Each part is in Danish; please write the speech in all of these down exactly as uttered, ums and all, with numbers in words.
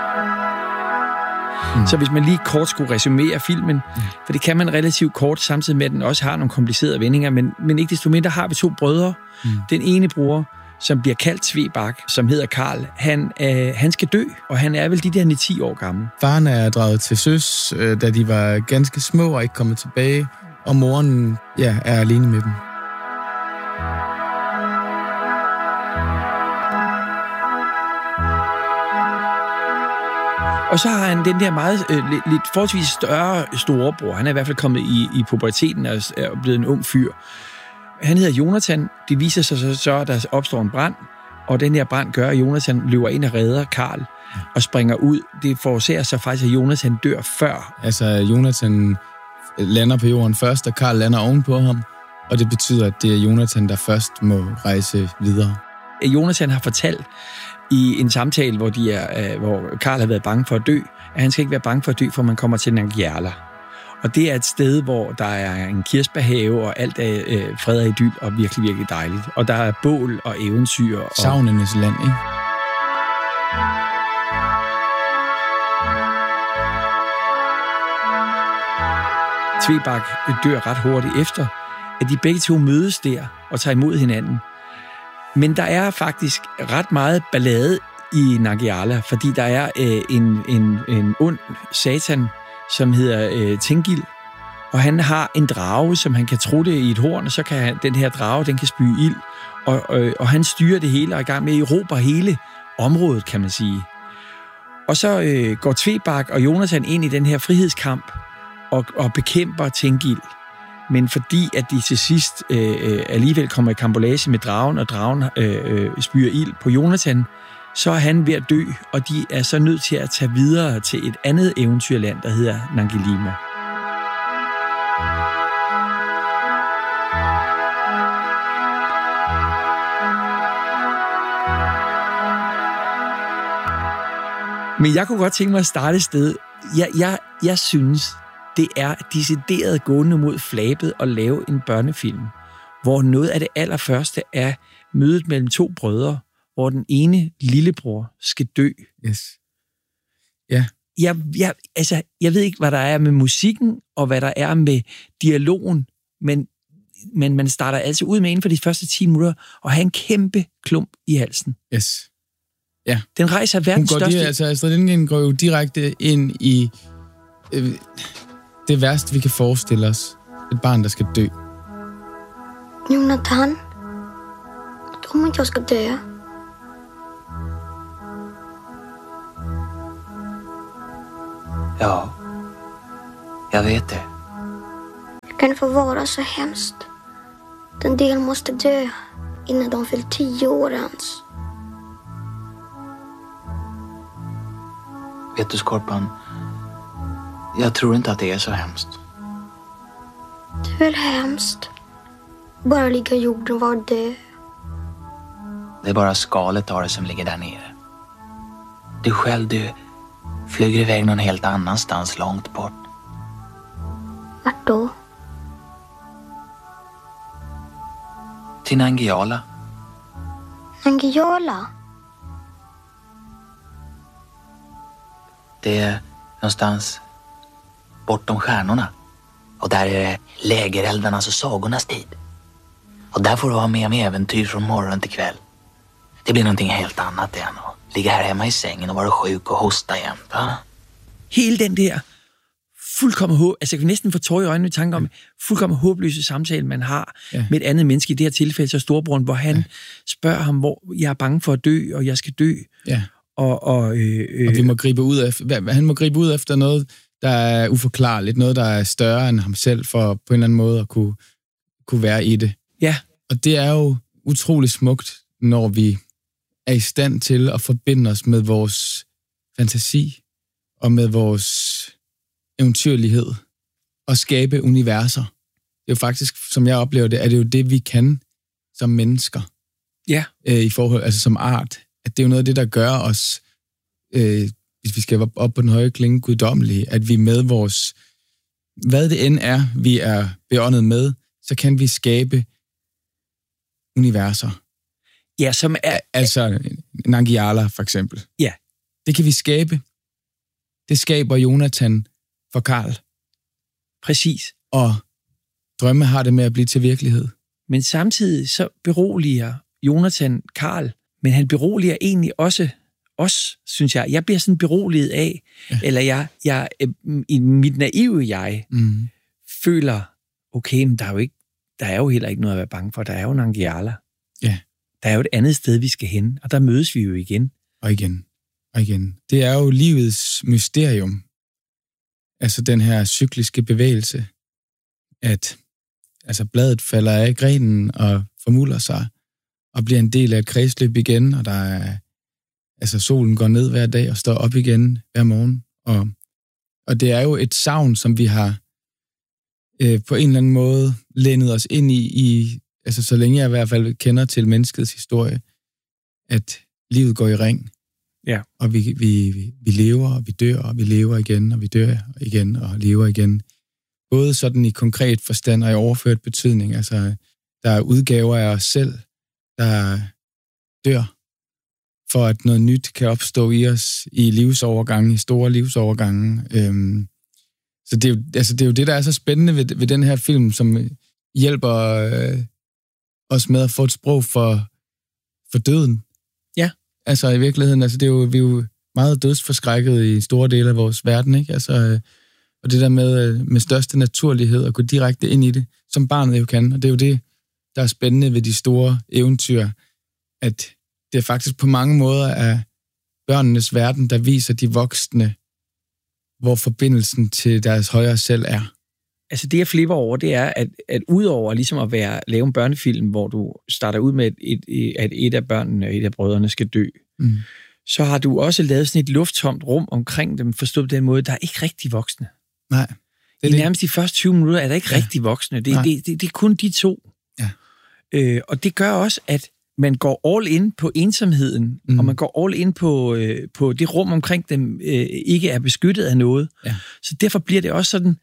Mm. Så hvis man lige kort skulle resumere filmen, mm. for det kan man relativt kort, samtidig med, at den også har nogle komplicerede vendinger, men, men ikke desto mindre har vi to brødre. Mm. Den ene bror, som bliver kaldt Tvebak, som hedder Karl, han, øh, han skal dø, og han er vel de der ni til ti år gammel. Faren er draget til søs, øh, da de var ganske små og ikke kommet tilbage, og moren ja, er alene med dem. Og så har han den der meget, øh, lidt, lidt forholdsvis større storebror. Han er i hvert fald kommet i, i puberteten og er blevet en ung fyr. Han hedder Jonathan. Det viser sig så, så, at der opstår en brand, og den her brand gør, at Jonathan løber ind og redder Karl og springer ud. Det forårsager så faktisk, at Jonathan dør før. Altså, Jonathan lander på jorden først, og Karl lander ovenpå ham, og det betyder, at det er Jonathan, der først må rejse videre. Jonathan har fortalt i en samtale, hvor, de er, hvor Karl har været bange for at dø, at han skal ikke være bange for at dø, for man kommer til Nangijala. Og det er et sted, hvor der er en kirsebærhave, og alt er øh, fred og idyl, og virkelig, virkelig dejligt. Og der er bål og eventyr. Og savnenes land, ikke? Tvebak dør ret hurtigt efter, at de begge to mødes der og tager imod hinanden. Men der er faktisk ret meget ballade i Nangijala, fordi der er øh, en, en, en ond satan, som hedder øh, Tengil, og han har en drage, som han kan trutte i et horn, og så kan han, den her drage, den kan spyge ild, og, og, og han styrer det hele og er i gang med at erobre hele området, kan man sige. Og så øh, går Tvebak og Jonathan ind i den her frihedskamp og, og bekæmper Tengil. Men fordi at de til sidst øh, alligevel kommer i karambolage med dragen, og dragen øh, spyrer ild på Jonathan, så er han ved at dø, og de er så nødt til at tage videre til et andet eventyrland, der hedder Nangilima. Men jeg kunne godt tænke mig at starte et sted. Jeg, jeg, jeg synes, det er decideret gående mod flabet at lave en børnefilm, hvor noget af det allerførste er mødet mellem to brødre, hvor den ene lillebror skal dø. Yes. Ja. Jeg, jeg, altså, jeg ved ikke, hvad der er med musikken, og hvad der er med dialogen, men, men man starter altid ud med inden for de første ti minutter, og have en kæmpe klump i halsen. Yes. Ja. Den rejser verdens største... Det, altså, Astrid Lindgren går jo direkte ind i øh, det værste, vi kan forestille os. Et barn, der skal dø. Jonathan, tror att jag ska dö. Ja, jag vet det. Kan det få vara så hemskt? Den del måste dö innan de fyllt tio år ens. Vet du, Skorpan, jag tror inte att det är så hemskt. Det är väl hemskt. Bara ligga i jorden och vara död. Det är bara skalet av det som ligger där nere. Du själv, du flyger iväg någon helt annanstans långt bort. Vart då? Till Nangijala. Nangijala? Det är någonstans bortom stjärnorna. Och där är det lägereldarnas och sagornas tid. Och där får du vara med om äventyr från morgon till kväll. Det blir någonting helt annat än att ligga här hemma i sängen och vara sjuk och hosta jämt. Va? Hele den der fuldkommen håb, altså jeg kan næsten få tårer i øjnene i tanke om fuldkommen håbløse samtale, man har ja. med et andet menneske, i det her tilfælde så storebroren, hvor han ja. spørger ham, hvor jeg er bange for at dø, og jeg skal dø. Ja. Og, og, øh, øh, og vi må gribe ud efter, han må gribe ud efter noget, der er uforklarligt, noget, der er større end ham selv, for på en eller anden måde at kunne, kunne være i det. Ja. Og det er jo utrolig smukt, når vi er i stand til at forbinde os med vores fantasi og med vores eventyrlighed og skabe universer. Det er jo faktisk, som jeg oplever det, er det jo det, vi kan som mennesker. Ja. Øh, i forhold, altså som art. At det er jo noget af det, der gør os, øh, hvis vi skal op på den høje klinge, guddommelige, at vi med vores, hvad det end er, vi er beåndet med, så kan vi skabe universer. Ja, som er... Altså Nangijala for eksempel. Ja. Det kan vi skabe, det skaber Jonathan for Karl. Præcis. Og drømme har det med at blive til virkelighed. Men samtidig så beroliger Jonathan Karl, men han beroliger egentlig også os, synes jeg. Jeg bliver sådan beroliget af, ja. eller jeg, jeg i mit naive jeg mm. føler, okay, men der er jo ikke, der er jo heller ikke noget at være bange for. Der er jo Nangijala. Ja. Der er jo et andet sted, vi skal hen, og der mødes vi jo igen. Og igen. Og igen. Det er jo livets mysterium. Altså den her cykliske bevægelse, at altså bladet falder af grenen og formulder sig, og bliver en del af et kredsløb igen, og der er, altså solen går ned hver dag og står op igen hver morgen. Og, og det er jo et savn, som vi har øh, på en eller anden måde lænet os ind i, i, altså så længe jeg i hvert fald kender til menneskets historie, at livet går i ring. Ja. Og vi, vi, vi lever, og vi dør, og vi lever igen, og vi dør igen, og lever igen. Både sådan i konkret forstand og i overført betydning. Altså, der er udgaver af os selv, der dør, for at noget nyt kan opstå i os i livsovergange, i store livsovergange. Øhm, så det er, jo, altså, det er jo det, der er så spændende ved, ved den her film, som hjælper øh, os med at få et sprog for, for døden. Ja. Altså i virkeligheden, altså, det er jo, vi er jo meget dødsforskrækket i store dele af vores verden, ikke? Altså, øh, og det der med, med største naturlighed at gå direkte ind i det, som barnet jo kan. Og det er jo det, der er spændende ved de store eventyr, at det faktisk på mange måder er børnenes verden, der viser de voksne, hvor forbindelsen til deres højere selv er. Altså det, jeg flipper over, det er, at, at udover ligesom at være, lave en børnefilm, hvor du starter ud med, et, et, at et af børnene og et af brødrene skal dø, mm. så har du også lavet sådan et lufttomt rum omkring dem, forstået på den måde, der er ikke rigtig voksne. Nej. Det I det. Nærmest de første tyve minutter er der ikke ja. rigtig voksne. Det, det, det, det er kun de to. Ja. Øh, og det gør også, at man går all in på ensomheden, mm. og man går all in på, øh, på det rum omkring dem, øh, ikke er beskyttet af noget. Ja. Så derfor bliver det også sådan,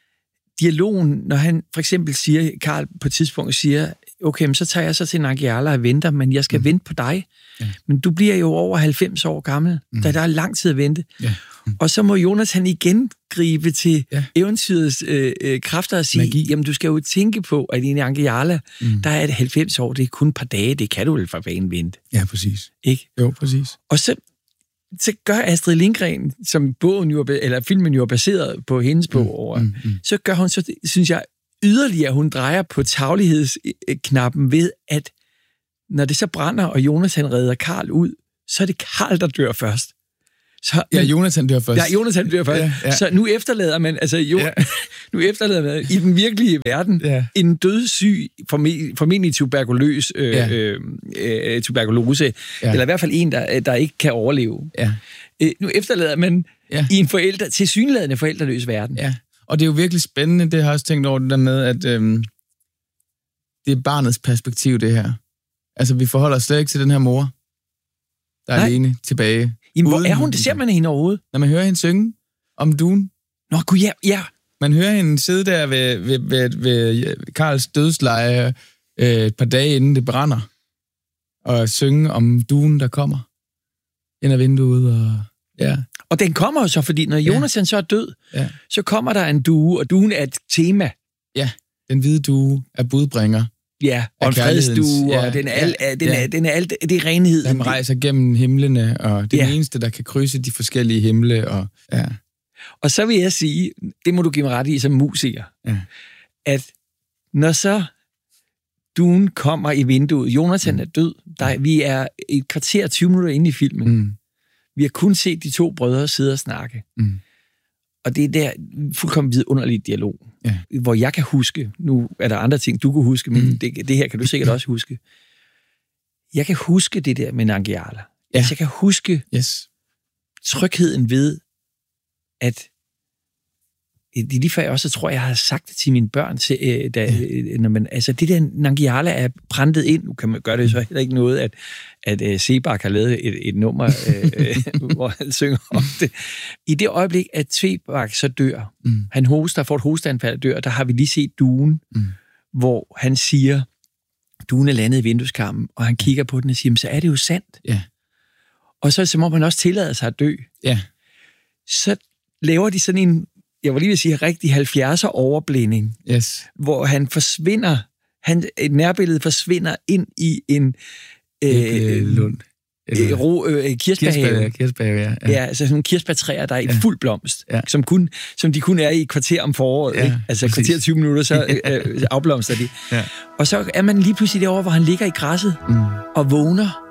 dialogen, når han for eksempel siger, Karl på et tidspunkt siger, okay, men så tager jeg så til Nangijala og venter, men jeg skal mm. vente på dig. Ja. Men du bliver jo over halvfems år gammel, mm. da der er lang tid at vente. Ja. Mm. Og så må Jonathan igen gribe til ja. eventyrets øh, øh, kræfter og sige, Magi. Jamen du skal jo tænke på, at i Nangijala, mm. der er det halvfems år, det er kun et par dage, det kan du vel for vanen vente. Ja, præcis. Ikke? Jo, præcis. Og så, så gør Astrid Lindgren, som bogen jo, eller filmen jo er baseret på hendes bog mm. over, mm. Mm. så gør hun så, synes jeg, yderligere, hun drejer på tavlighedsknappen ved, at når det så brænder, og Jonathan redder Karl ud, så er det Karl, der dør først. Så, ja, Jonathan dør først. Ja, Jonathan dør først. Ja, ja. Så nu efterlader man, altså jo, ja. nu efterlader man i den virkelige verden ja. en dødssyg, formentlig tuberkuløs, øh, ja. øh, øh, tuberkulose, ja. eller i hvert fald en, der, der ikke kan overleve. Ja. Øh, nu efterlader man ja. i en forældre, tilsyneladende forældreløs verden. Ja. Og det er jo virkelig spændende, det har jeg også tænkt over det der med, at øhm, det er barnets perspektiv, det her. Altså, vi forholder os slet ikke til den her mor, der er Nej. alene tilbage. Jamen, hvor er hun? Det ser man hende overhovedet. Når man hører hende synge om duen. Nå, gud, ja, ja. Man hører hende sidde der ved, ved, ved, ved Karls dødsleje øh, et par dage inden det brænder, og synge om duen, der kommer ind ad vinduet. Og, ja. og den kommer jo så, fordi når Jonathan ja. så er død, ja. så kommer der en due, og duen er et tema. Ja, den hvide due er budbringer. Ja, og en fredsdue, ja, og den er, al, ja, den er, ja. den er alt, det er renhed. Den rejser gennem himlene, og det er ja. den eneste, der kan krydse de forskellige himle. Og, ja. og så vil jeg sige, det må du give mig ret i som musiker, ja. at når så duen kommer i vinduet, Jonathan mm. er død, der, vi er et kvarter tyve minutter inde i filmen, mm. vi har kun set de to brødre sidde og snakke. Mm. Og det er der fuldkommen vidunderlig dialog, ja. hvor jeg kan huske, nu er der andre ting, du kan huske, men mm. det, det her kan du sikkert også huske. Jeg kan huske det der med Nangijala. Ja. Altså, jeg kan huske yes. trygheden ved, at det er lige før jeg også tror, jeg har sagt det til mine børn, til, da, ja. når man, altså det der Nangijala er præntet ind, nu kan man gøre det så heller ikke noget, at, at uh, Sebak har lavet et, et nummer, uh, hvor han synger om det. I det øjeblik, at Sebak så dør, mm. han hoster, får et hosteanfald og dør, der har vi lige set duen, mm. hvor han siger, duen er landet i vindueskarmen, og han kigger på den og siger, så er det jo sandt. Ja. Og så som om han også tillader sig at dø. Ja. Så laver de sådan en, jeg var lige ved sige, rigtig halvfjerdser overblænding, Yes. hvor han forsvinder, han, et nærbillede forsvinder ind i en Øh, Lund. øh, ro, øh, kirsebærhave. Kirsebærhave, ja. Ja, altså sådan nogle kirsebærtræer, der er i Ja. fuld blomst, Ja. som, kun, som de kun er i et kvarter om foråret. Ja, Ikke? Altså et præcis. kvarter tyve minutter, så øh, afblomster de. Ja. Og så er man lige pludselig derovre, hvor han ligger i græsset Mm. og vågner